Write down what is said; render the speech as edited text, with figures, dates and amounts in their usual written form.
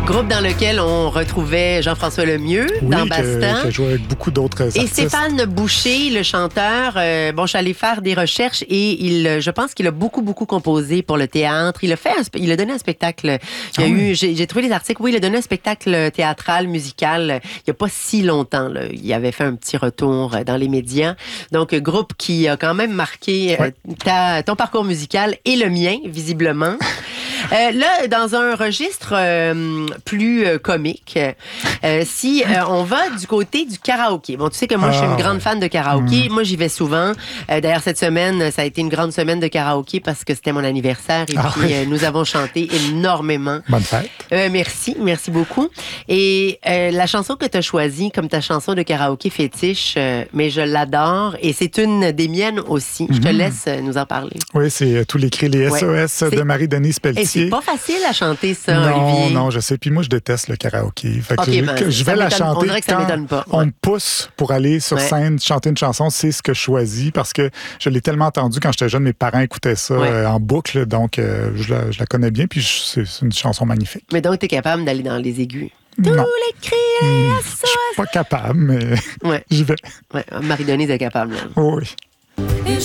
Groupe dans lequel on retrouvait Jean-François Lemieux dans Bastien. Qui a joué avec beaucoup d'autres artistes. Et Stéphane Boucher, le chanteur, je suis allée faire des recherches et je pense qu'il a beaucoup composé pour le théâtre. Il a donné un spectacle. J'ai trouvé les articles. Oui, il a donné un spectacle théâtral, musical, il n'y a pas si longtemps. Là. Il avait fait un petit retour dans les médias. Donc, groupe qui a quand même marqué ton parcours musical et le mien, visiblement. Là, dans un registre plus comique, si on va du côté du karaoké. Bon, tu sais que moi, je suis une grande fan de karaoké. Moi, j'y vais souvent. D'ailleurs, cette semaine, ça a été une grande semaine de karaoké parce que c'était mon anniversaire et puis nous avons chanté énormément. Bonne fête. Merci beaucoup. Et la chanson que tu as choisie comme ta chanson de karaoké fétiche, mais je l'adore et c'est une des miennes aussi. Je te laisse nous en parler. Oui, c'est tous les cris, les SOS de Marie-Denise Pelletier. C'est pas facile à chanter ça, Olivier. Non, je sais. Puis moi, je déteste le karaoké. Fait que je vais la chanter. On dirait que ça m'étonne pas. On me pousse pour aller sur scène chanter une chanson. C'est ce que je choisis parce que je l'ai tellement entendu quand j'étais jeune. Mes parents écoutaient ça en boucle. Donc, je la connais bien. Puis c'est une chanson magnifique. Mais donc, tu es capable d'aller dans les aigus? Non. Tous les cris, les SOS. Je suis pas capable, mais j'y vais. Marie-Denise est capable. Oui.